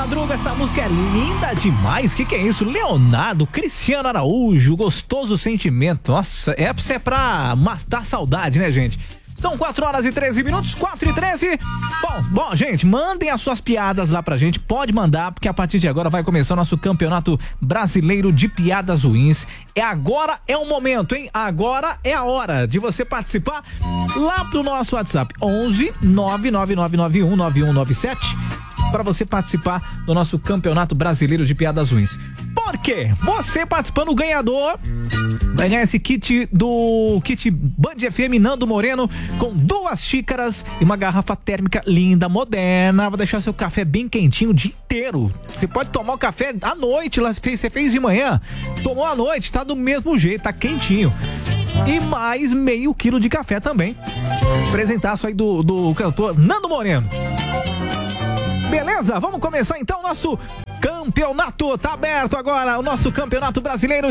Madruga, essa música é linda demais. Que é isso? Leonardo, Cristiano Araújo, Gostoso Sentimento. Nossa, essa é pra matar saudade, né, gente? São 4h13, 4h13. Bom, gente, mandem as suas piadas lá pra gente. Pode mandar, porque a partir de agora vai começar o nosso Campeonato Brasileiro de Piadas Ruins. Agora é o momento, hein? Agora é a hora de você participar lá pro nosso WhatsApp 11 999919197 para você participar do nosso Campeonato Brasileiro de Piadas Ruins. Por quê? Você participando, o ganhador vai ganhar esse kit Band FM Nando Moreno com 2 xícaras e uma garrafa térmica linda, moderna. Vai deixar seu café bem quentinho o dia inteiro. Você pode tomar o café à noite, você fez de manhã, tomou à noite, tá do mesmo jeito, tá quentinho. E mais meio quilo de café também. Apresentaço aí do cantor Nando Moreno. Beleza? Vamos começar então o nosso campeonato. Tá aberto agora o nosso Campeonato Brasileiro